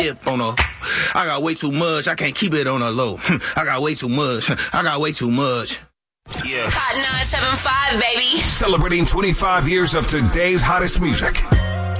Dip on her. I got way too much. I can't keep it on a low. I got way too much. I got way too much. Yeah. Hot 975, baby. Celebrating 25 years of today's hottest music.